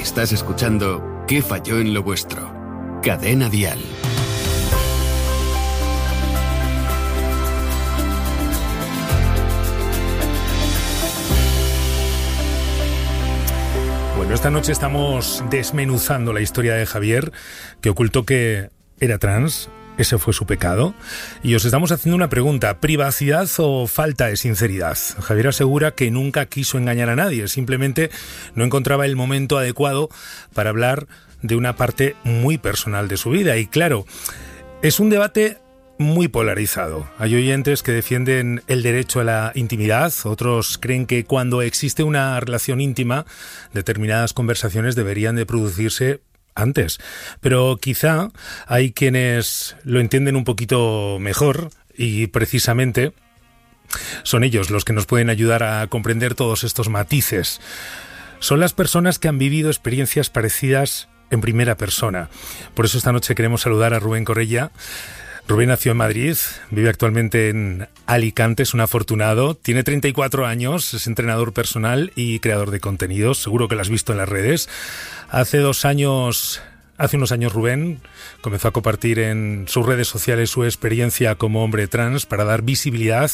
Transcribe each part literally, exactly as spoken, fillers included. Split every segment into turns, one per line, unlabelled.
Estás escuchando ¿Qué falló en lo vuestro? Cadena Dial.
Bueno, esta noche estamos desmenuzando la historia de Javier, que ocultó que era trans. Ese fue su pecado. Y os estamos haciendo una pregunta: ¿privacidad o falta de sinceridad? Javier asegura que nunca quiso engañar a nadie, simplemente no encontraba el momento adecuado para hablar de una parte muy personal de su vida. Y claro, es un debate muy polarizado. Hay oyentes que defienden el derecho a la intimidad, otros creen que cuando existe una relación íntima, determinadas conversaciones deberían de producirse antes. Pero quizá hay quienes lo entienden un poquito mejor y precisamente son ellos los que nos pueden ayudar a comprender todos estos matices. Son las personas que han vivido experiencias parecidas en primera persona. Por eso esta noche queremos saludar a Rubén Correia. Rubén nació en Madrid, vive actualmente en Alicante, es un afortunado, tiene treinta y cuatro años, es entrenador personal y creador de contenidos, seguro que lo has visto en las redes. Hace dos años, hace unos años Rubén comenzó a compartir en sus redes sociales su experiencia como hombre trans para dar visibilidad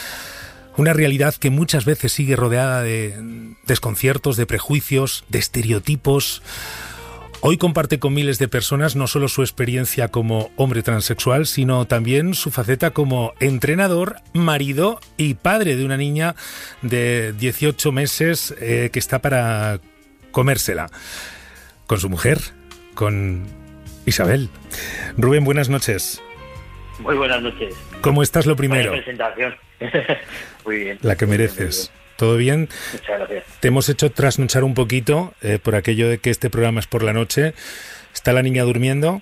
a una realidad que muchas veces sigue rodeada de desconciertos, de prejuicios, de estereotipos. Hoy comparte con miles de personas no solo su experiencia como hombre transexual, sino también su faceta como entrenador, marido y padre de una niña de dieciocho meses eh, que está para comérsela. Con su mujer, con Isabel. Rubén, buenas noches.
Muy buenas noches.
¿Cómo estás, lo primero?
Buena presentación. Muy bien.
La que mereces. ¿Todo bien?
Muchas gracias.
Te hemos hecho trasnochar un poquito eh, por aquello de que este programa es por la noche. ¿Está la niña durmiendo?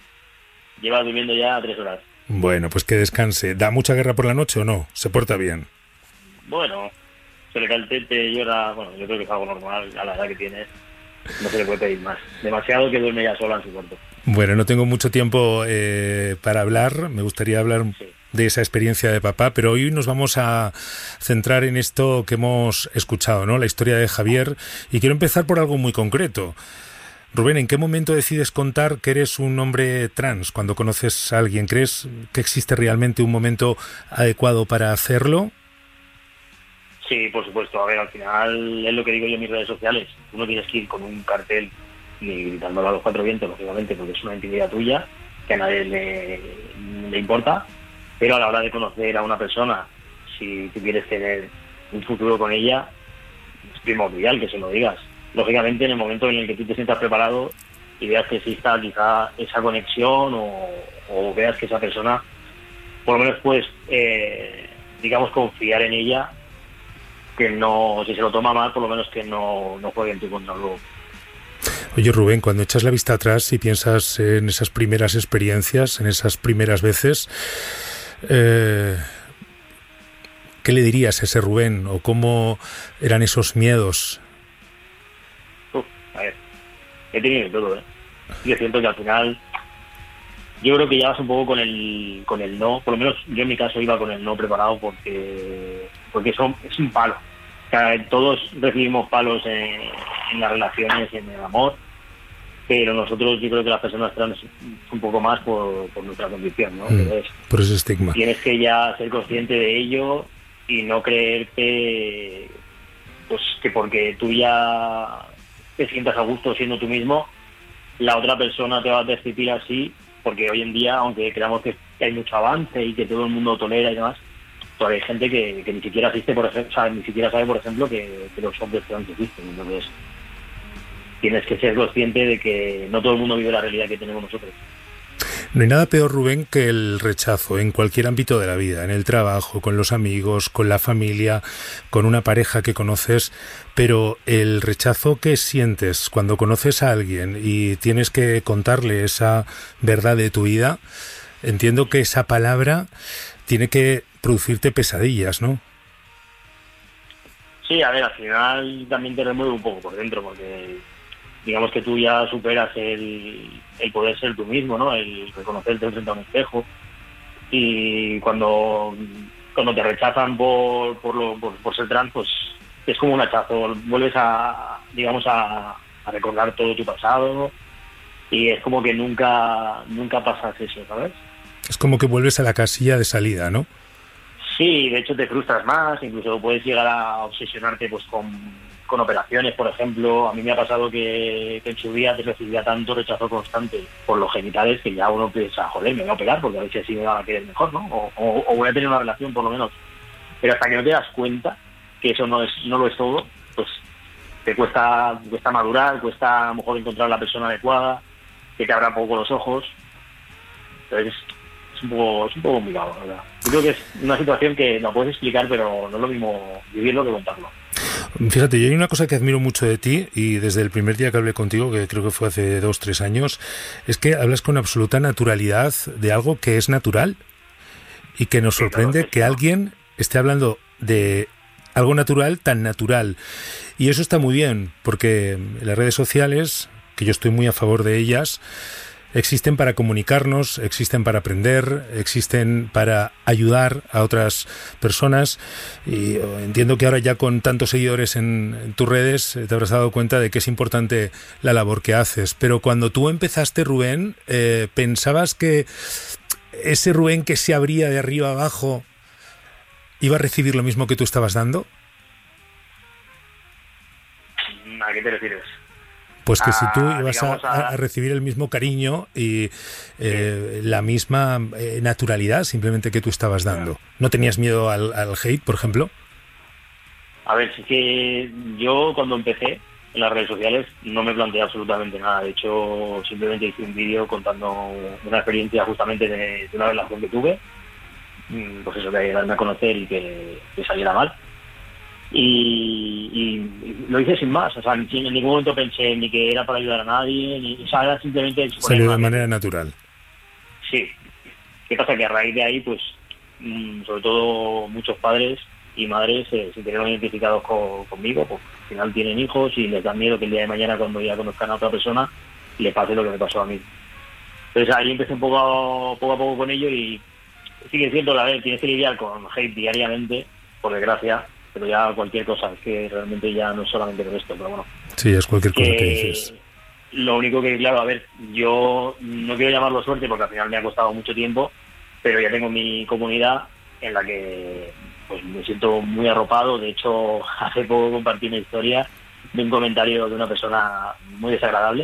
Lleva durmiendo ya tres horas.
Bueno, pues que descanse. ¿Da mucha guerra por la noche o no? ¿Se porta bien?
Bueno, se le cae el tete, llora. Bueno, yo creo que es algo normal a la edad que tiene. No se le puede pedir más. Demasiado que duerme ya sola en su cuarto.
Bueno, no tengo mucho tiempo eh, para hablar. Me gustaría hablar sí. de esa experiencia de papá, pero hoy nos vamos a centrar en esto que hemos escuchado, ¿no? La historia de Javier. Y quiero empezar por algo muy concreto. Rubén, ¿en qué momento decides contar que eres un hombre trans? Cuando conoces a alguien, ¿crees que existe realmente un momento adecuado para hacerlo?
Sí, por supuesto. A ver, al final es lo que digo yo en mis redes sociales. Tú no tienes que ir con un cartel ni gritándolo a los cuatro vientos, lógicamente, porque es una intimidad tuya que a nadie le, le importa. Pero a la hora de conocer a una persona, si tú quieres tener un futuro con ella, es primordial que se lo digas. Lógicamente, en el momento en el que tú te sientas preparado y veas que exista quizá esa conexión o, o veas que esa persona, por lo menos puedes, eh, digamos, confiar en ella, que no, si se lo toma mal, por lo menos que no, no juegue en tu contra luego.
Oye, Rubén, cuando echas la vista atrás y piensas en esas primeras experiencias, en esas primeras veces, eh, ¿qué le dirías a ese Rubén? ¿O cómo eran esos miedos?
Uf, a ver, he tenido de todo, ¿eh? Yo siento que al final, yo creo que ya vas un poco con el con el no, por lo menos yo en mi caso iba con el no preparado porque porque son, es un palo. O sea, todos recibimos palos en, en las relaciones, en el amor, pero nosotros, yo creo que las personas trans un poco más por, por nuestra condición, ¿no?
Mm,
Entonces,
por ese estigma.
Tienes que ya ser consciente de ello y no creerte pues que porque tú ya te sientas a gusto siendo tú mismo, la otra persona te va a percibir así, porque hoy en día, aunque creamos que hay mucho avance y que todo el mundo tolera y demás, todavía hay gente que, que ni siquiera existe, por ejemplo, o sea, ni siquiera sabe, por ejemplo, que, que los hombres trans existen. Entonces, tienes que ser consciente de que no todo el mundo vive la realidad que tenemos nosotros.
No hay nada peor, Rubén, que el rechazo en cualquier ámbito de la vida, en el trabajo, con los amigos, con la familia, con una pareja que conoces, pero el rechazo que sientes cuando conoces a alguien y tienes que contarle esa verdad de tu vida, entiendo que esa palabra tiene que producirte pesadillas, ¿no?
Sí, a ver, al final también te remueve un poco por dentro, porque digamos que tú ya superas el, el poder ser tú mismo, ¿no? El reconocerte frente a un espejo. Y cuando cuando te rechazan por por, lo, por, por ser trans, pues es como un hachazo. Vuelves a, digamos, a, a recordar todo tu pasado, y es como que nunca nunca pasas eso, ¿sabes?
Es como que vuelves a la casilla de salida, ¿no?
Sí, de hecho te frustras más, incluso puedes llegar a obsesionarte pues con, con operaciones, por ejemplo. A mí me ha pasado que, que en su día te recibía tanto rechazo constante por los genitales que ya uno piensa, joder, me voy a operar porque a ver si así me van a querer mejor, ¿no? O, o, o voy a tener una relación por lo menos. Pero hasta que no te das cuenta que eso no es no lo es todo, pues te cuesta, cuesta madurar, cuesta a lo mejor encontrar la persona adecuada, que te abra poco los ojos. Entonces es un poco, es un poco complicado, la verdad. Yo creo que es una situación que la puedes explicar, pero no es lo mismo vivirlo que contarlo.
Fíjate, yo hay una cosa que admiro mucho de ti, y desde el primer día que hablé contigo, que creo que fue hace dos, tres años, es que hablas con absoluta naturalidad de algo que es natural, y que nos sorprende, sí, claro, que alguien esté hablando de algo natural tan natural. Y eso está muy bien, porque las redes sociales, que yo estoy muy a favor de ellas, existen para comunicarnos, existen para aprender, existen para ayudar a otras personas, y entiendo que ahora ya con tantos seguidores en, en tus redes te habrás dado cuenta de que es importante la labor que haces. Pero cuando tú empezaste, Rubén, eh, ¿pensabas que ese Rubén que se abría de arriba abajo iba a recibir lo mismo que tú estabas dando?
¿A qué te refieres?
Pues que
a,
si tú ibas a,
a...
a recibir el mismo cariño y eh, la misma eh, naturalidad simplemente que tú estabas dando. ¿No tenías miedo al, al hate, por ejemplo?
A ver, sí que yo cuando empecé en las redes sociales no me planteé absolutamente nada. De hecho, simplemente hice un vídeo contando una experiencia justamente de, de una relación que tuve, pues eso, de darme a conocer y que, que saliera mal. Y, y, y lo hice sin más, o sea, en, en ningún momento pensé ni que era para ayudar a nadie, ni, o sea, era simplemente...
Salió de manera natural.
Sí. ¿Qué pasa? Que a raíz de ahí, pues, sobre todo muchos padres y madres se eh, sintieron identificados con, conmigo, pues al final tienen hijos y les da miedo que el día de mañana, cuando ya conozcan a otra persona, le pase lo que me pasó a mí. Entonces ahí empecé un poco a poco, a poco con ello, y sigue siendo, la vez, tienes que lidiar con hate diariamente, por desgracia, pero ya cualquier cosa, es que realmente ya no es solamente con esto, pero bueno.
Sí, es cualquier cosa que, que dices.
Lo único que, claro, a ver, yo no quiero llamarlo suerte porque al final me ha costado mucho tiempo, pero ya tengo mi comunidad en la que pues me siento muy arropado. De hecho, hace poco compartí una historia de un comentario de una persona muy desagradable,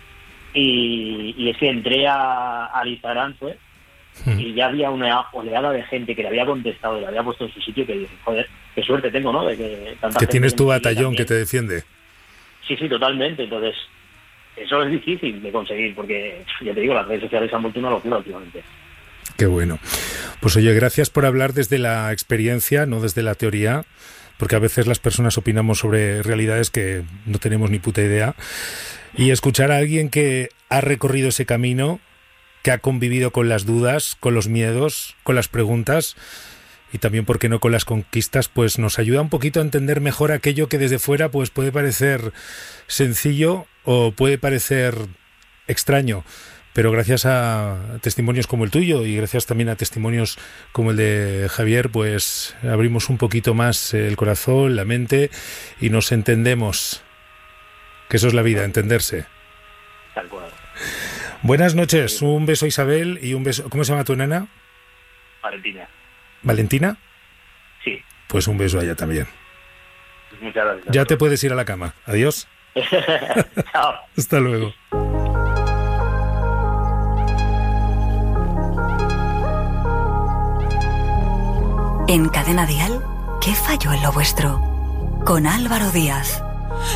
y, y es que entré a, al Instagram, pues, y ya había una oleada de gente que le había contestado y le había puesto en su sitio, que dije, joder, qué suerte tengo, ¿no? De que tanta
que
gente
tienes tu batallón
también,
que te defiende.
Sí, sí, totalmente. Entonces, eso es difícil de conseguir, porque, ya te digo, las redes sociales han vuelto una locura últimamente.
Qué bueno. Pues oye, gracias por hablar desde la experiencia, no desde la teoría, porque a veces las personas opinamos sobre realidades que no tenemos ni puta idea. Y escuchar a alguien que ha recorrido ese camino, que ha convivido con las dudas, con los miedos, con las preguntas y también, ¿por qué no?, con las conquistas, pues nos ayuda un poquito a entender mejor aquello que desde fuera pues puede parecer sencillo o puede parecer extraño. Pero gracias a testimonios como el tuyo y gracias también a testimonios como el de Javier, pues abrimos un poquito más el corazón, la mente, y nos entendemos. Que eso es la vida, entenderse.
Tal cual.
Buenas noches, un beso a Isabel y un beso... ¿Cómo se llama tu nena?
Valentina.
¿Valentina?
Sí.
Pues un beso a ella también.
Muchas gracias.
Ya te puedes ir a la cama. Adiós.
Chao.
Hasta luego.
En Cadena Dial, ¿qué falló en lo vuestro? Con Álvaro Díaz.